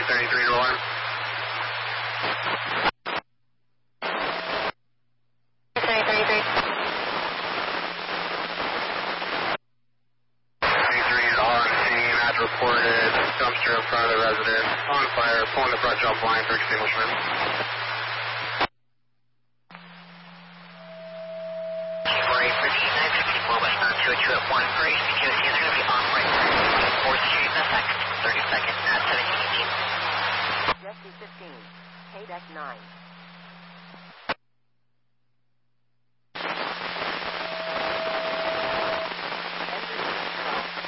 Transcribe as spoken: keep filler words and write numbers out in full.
thirty-three to alarm. thirty-three. thirty-three on scene, as reported, dumpster in front of the residence, on fire, pulling the front jump line for extinguishment. four eight fifty-nine fifty-four West on two oh two at one for H P G O C, and they're going to be off right there, fourth Street in a second, thirty seconds at seventeen eighteen. Jessie fifteen, K D E C nine.